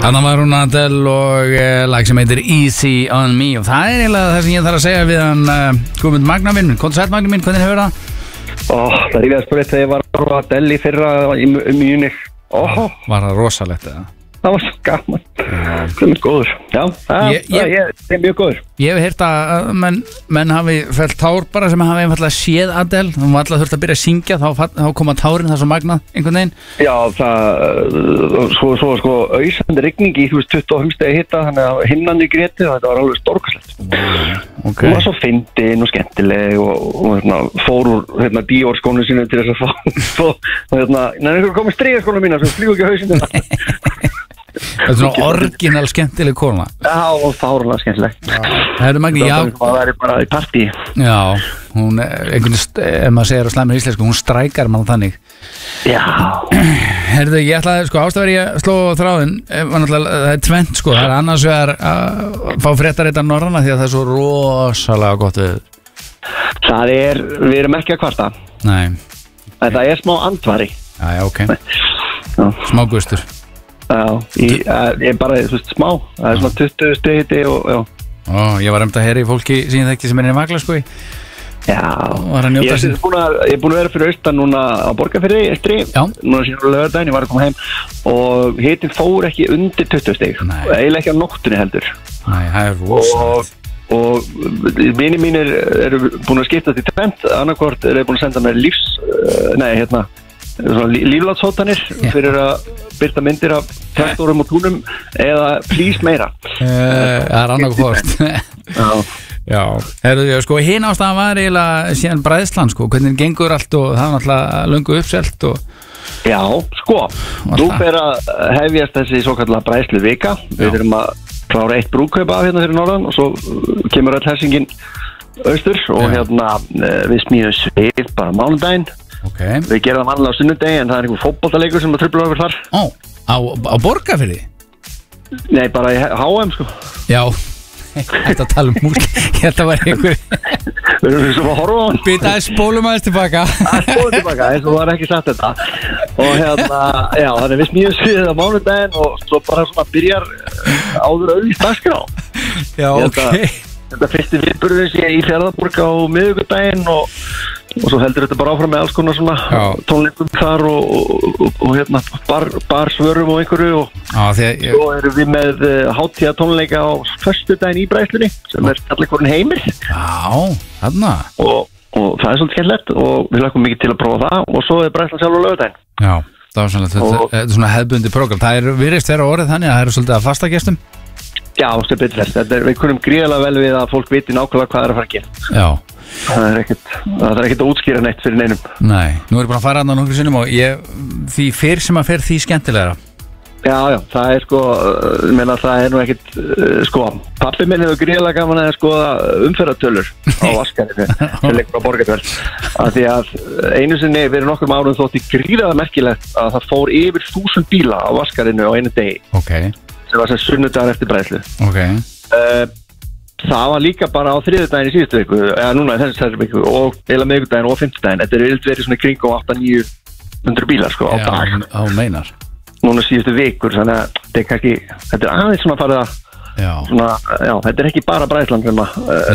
Þannig var hún Adele og lag sem heitir Easy on Me. Og það eiginlega það sem ég þarf að segja við hann Guðmund Magna minn. Konsert Magna minn, hvernig hefur það? Það er að spyrja þegar ég var á Adele í fyrra í Munich. Var það rosalegt eða? Það var svo gaman. Það er góður. Já, ég er mjög góður. Ég hef heyrt að menn hafi fellt tár bara sem hafi einfallega séð Adele. Hún var alltaf þurft að byrja að syngja, þá koma tárin það svo magnað einhvern veginn. Já, svo ausandi rigning í 25 stegi hitta, þannig að himnandi gréti, þetta var alveg stórkastlegt. Okay. Hún var svo fyndin og skemmtileg og fór úr Dior skónu sínu til þess að fá einhver komið strigaskónu mína sem flýgur ekki á hausinu. Þetta er svona orginal skemmtileg kona. Já, og fárlega skemmtilegt. Það er Magni, já. Það er bara í partí. Já, hún einhvern ef maður segir á slæmur íslensku, hún strækar mann þannig. Já. Herðu, ég ætlaði, ástæður ég að sló þráðin, það er tvennt það er annars vegar að fá fréttareitar norranna því að það er svo rosalega gott við. Við erum ekki að kvarta. Nei. Það er smá andvari. Já, ok. Smá gustur. Já, ég bara, smá. Það er svona 20 stigi hitti og já. Ég var að heyra í fólki sem ég þekki sem er í Magla, sko. Já, ég er búin að vera fyrir austan núna á Borgarfirði estri, núna síðan á laugardaginn, ég var að koma heim og hitinn fór ekki undir 20 stig, eiginlega ekki á nóttunni heldur. Nei, það er rosalegt. Og vinir mínir eru búin að skipta til tvennt, annarkvort eru búin að senda mér líflátshótanir fyrir að byrta myndir af traktorum og túnum eða please meira. Það er annarkvort. Já, sko, hinn ástæðan var eiginlega síðan bræðslan, sko, hvernig gengur allt og það var náttúrulega löngu uppselt og... Já, sko, nú fer að hefjast þessi svo kallar bræðslu vika. Við erum að klára eitt brúðkaup af hérna fyrir norðan og svo kemur öll hersingin austur og við smíðum svið bara mánudaginn. Okay. Við gerum það vanlega á sunnudegi en það er einhver fótboltaleikur sem að trufla okkur þar. Á Borgarfirði? Nei, bara í HM, sko. Já. Þetta tala múl. Þetta var einhver Við erum svo að horfa á hann. Býtaði spólum aðeins tilbaka. Spólum tilbaka, eins og það var ekki sagt þetta. Og já, þannig við smíðum sviðið á mánudaginn og svo bara svona byrjar áður auðvitað dagskrá. Já, ok. Þetta fyrsti viðburður sé í Fjarðarborg á miðvikudaginn og svo heldur þetta bara áfram með alls konar svona tónleikum þar og barsvörum og einhverju og svo erum við með hátíðatónleika á föstudaginn í bræðslunni sem er allir hvorn heimir. Já, þarna. Og það er svolítið skemmtilegt og við hlakum mikið til að prófa það og svo er bræðslan sjálf á laugardaginn. Já, það er svona hefðbundi prógram. Það virðist vera orðið þannig að það eru svolítið að fasta gestum. Já, sem betur þess. Við kunum gríðarlega vel við að fólk viti nákvæmlega hvað það er að fara að gera. Já. Það er ekkert að útskýra neitt fyrir neinum. Nei, nú er ég bara að fara að nokkru sinnum og því fyrr sem að fer því skemmtilegra. Já, það er það er nú ekkert, pappi minn hefur gríðarlega gaman að skoða umferðartölur á Vaskarinu sem leikur á Borgarfjörð. Af því að einu sinni fyrir nokkrum árum þótti gríðarlega merkilegt að það fór yfir 1000 bíla á Vaskarinu á einu degi. Okay. Sem var sem sunnudagar eftir bræðslu. Okay. Það var líka bara á þriðjudaginn í síðustu viku, eða núna í þessari viku og eða miðvikudaginn og fimmtudaginn. Þetta er verið svona kring á 800-900 bílar á dag. Já, meinar. Núna síðustu vikur, þannig að þetta er aðeins svona farið að þetta er ekki bara bræðslan sem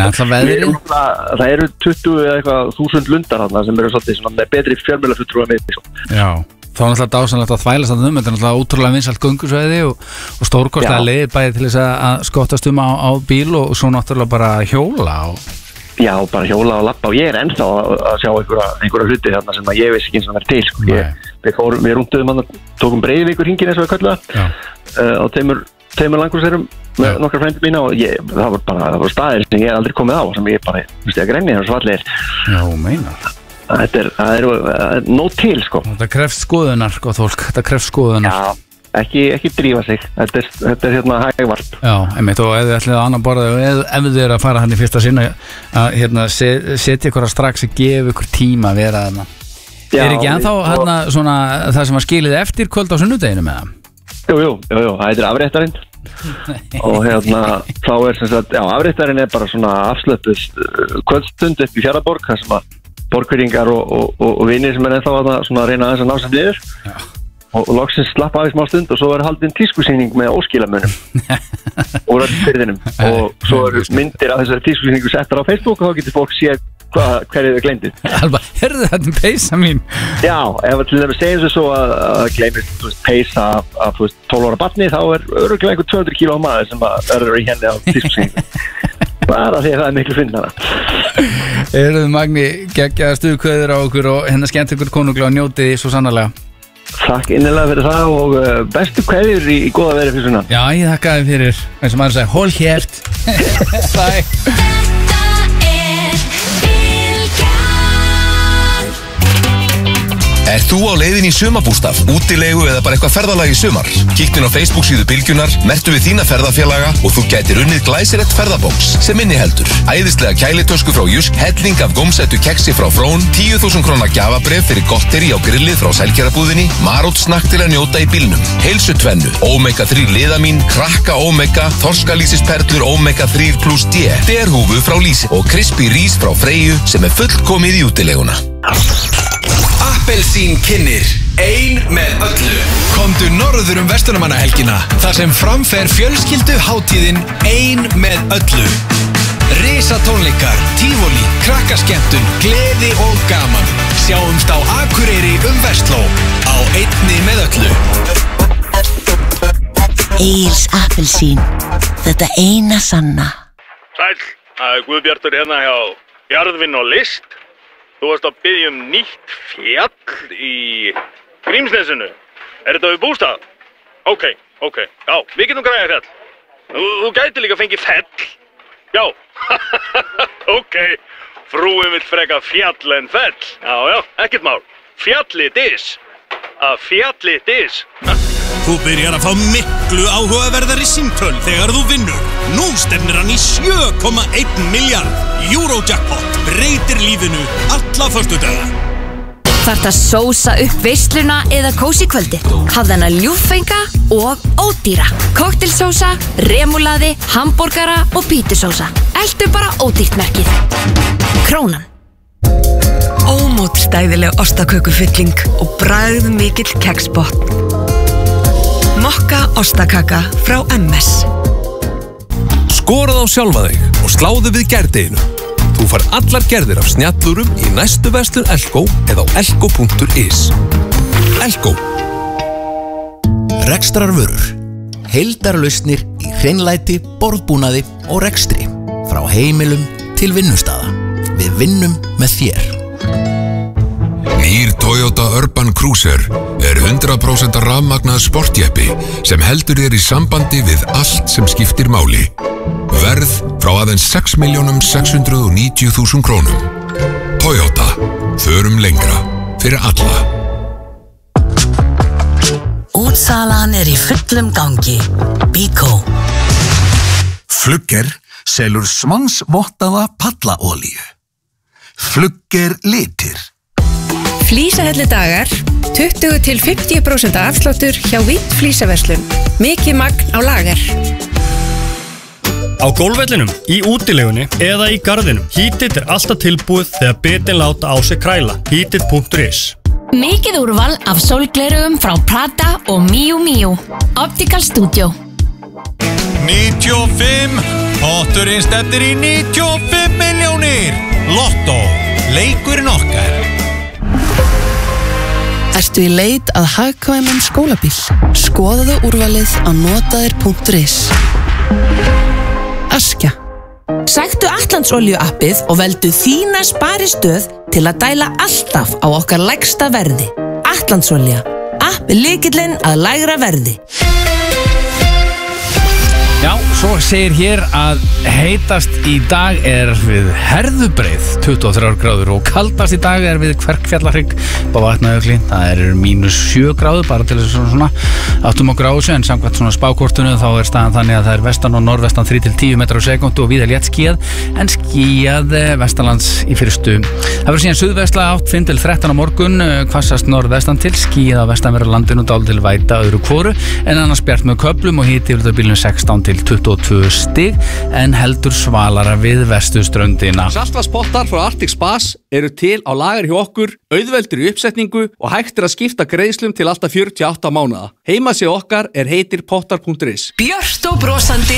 það eru 20 eða eitthvað 1000 lundar þarna sem eru svolítið svona með betri fjölmiðlafulltrúa með því. Já. Þá er náttúrulega dásanlegt að þvælast þetta er náttúrulega ótrúlega vinsælt göngusvæði og stórkostlega leið bæði til þess að skottast á bíl og svo náttúrulega bara hjóla Já, bara hjóla og lappa og ég er ennþá að sjá einhverja hluti þarna sem að ég veist ekki eins og það er til sko. Við rúnduðum hann tókum Breiðvíkur hringin eins og við kölluð það á tveimur langkurserum með nokkar frændur mína og það var staðir sem ég aldrei komið á sem ég bara, að grenni þar svo allir. Já, meinar. Það er nóg til, sko. Þetta krefst skoðunar, gott fólk. Þetta krefst skoðunar. Já, ekki drífa sig. Þetta er hægvarp. Já, einmitt, og ef þið ætlið að annan borða og ef þið eru að fara hann í fyrsta sinna að setja ykkur að strax að gefa ykkur tíma að vera þarna. Er ekki ennþá svona það sem var skilið eftir kvöld á sunnudeginu með það? Jú, það heitir afréttarinn. Og þá er sem sagt, afréttarinn er bara svona afslöpuð kvöldstund upp í Fjarðarborg, þar sem að borgfirðingar og vinir sem er ennþá að reyna aðeins að ná sem liður og loksins slapp af í smá stund og svo haldin tískusýning með óskilamönnum úr öllum firðinum og svo myndir af þessari tískusýningu settar á Facebook og þá getur fólk séð hverju þau gleymdið. Alba, herðu þetta peysa mín? Já, ef til þeim segjum svo að gleymist peysa af 12 ára barni þá örugglega einhver 200 kíló maður sem verður í henni á tískusýningu. Bara því að það miklu fyndnara. Eruð Magni, geggjaða stuðkveður á okkur og hérna skemmt ykkur konunglega og njótið svo sannarlega. Takk innilega fyrir það og bestu kveðjur í góða veðri fyrir svona. Já, ég þakka þér fyrir, eins og maður sagði, hól hélt. Bye. Er þú á leiðin í sumarbústað, útilegu eða bara eitthvað ferðalag í sumar? Kíktu inn á Facebook síðu Bylgjunnar, merktu við þína ferðafélaga og þú gætir unnið glæsilegt ferðabóks sem inniheldur æðislega kælitösku frá Jysk, helling af gómsættu keksi frá Frón, 10.000 króna gjafabréf fyrir gotteri á grillið frá Sælkerabúðinni, marótsnakk til að njóta í bílnum, heilsutvennu, Omega 3 liðamín, krakka Omega, þorskalýsisperlur Omega 3+D, derhúfu frá Lýsi og crispy rís frá Freyju sem fullkomið í útileguna. Appelsín kynnir ein með öllu. Komdu norður verslunarmannahelgina þar sem framfer fjölskyldu hátíðin ein með öllu. Risatónleikar, tífóli, krakkaskemmtun, gleði og gaman. Sjáumst á Akureyri Versló á einni með öllu. Egils appelsín, þetta eina sanna. Sæll, það Guðbjartur hérna hjá Jarðvinn og List. Þú varst að biðja nýtt fjall í Grímsnesinu. Þetta við bústað? Ok. Já, við getum græðið fjall. Þú gæti líka fengið fell. Já. Ok. Frúin vill freka fjall en fell. Já, ekkert mál. Fjalli dis. Að fjalli dis. Þú byrjar að fá miklu áhugaverðari símtöl þegar þú vinnur. Nú stefnir hann í 7,1 miljard. Eurojackpot breytir lífinu alla föstudaga. Þarft að sósa upp veisluna eða kósí kvöldi. Hafðu hana ljúffenga og ódýra. Koktelsósa, remúlaði, hamborgara og pítusósa. Eltu bara ódýrt merkið. Krónan. Ómótstæðileg ostakökufylling og bragð mikill keksbotn. Mokka ostakaka frá MS. Skorað á sjálfa þig og sláðu við gærdeginu. Þú fær allar gerðir af snjallurum í næstu verslun Elko eða á elko.is. Elko. Rekstrarvörur. Heildarlausnir í hreinlæti, borðbúnaði og rekstri. Frá heimilum til vinnustaða. Við vinnum með þér. Nýr Toyota Urban Cruiser 100% rafmagnað sportjeppi sem heldur þér í sambandi við allt sem skiptir máli. Verð frá aðeins 6.690.000 krónum. Toyota. Förum lengra. Fyrir alla. Útsalan í fullum gangi. Bíkó. Flugger selur svansvottaða pallaolíu. Flugger litir. Flísahelludagar, 20-50% afsláttur hjá Vitt flísaverslun. Mikið magn á lager. Á gólfvellinum, í útilegunni eða í garðinum. Heated alltaf tilbúið þegar bitin láta á sig kræla. Heated.is. Mikið úrval af sólglerugum frá Prada og Miu Miu. Optical Studio. 95. Potturinn stefnir í 95 milljónir. Lotto. Leikurinn okkar. Ertu í leit að hagkvæmum skólabíl? Skoðaðu úrvalið á notaðir.is. Askja. Sæktu Atlandsolíu appið og veldu þína sparistöð til að dæla alltaf á okkar lægsta verði. Atlandsolía. App lykillinn að lægra verði. Já, svo segir hér að heitast í dag við Herðubreið 23 gráður og kaldast í dag við Kverkfjallahrygg á Vatnajökli. Það -7 gráður bara til þess svona áttum okkur á þessu en samkvæmt svona spákortinu þá staðan þannig að það vestan og norðvestan 3-10 metrar á sekúndu og víða létt skýjað en skýjað vestanlands í fyrstu. Það verður síðan suðvestla átt 5-13 á morgun, hvassast norðvestan til skýjað á vestanverðu landinu dálítil væta öðru hvoru en annars bjart með köflum og hiti yfir bilinu 16 til 22 stig en heldur svalara við vesturströndina. Saltvatnspottar frá Arctic Spas eru til á lager hjá okkur, auðveldur í uppsetningu og hægt að skipta greiðslum til alltaf 48 mánuða. Heimasíða okkar heitir pottar.is. Björt og brosandi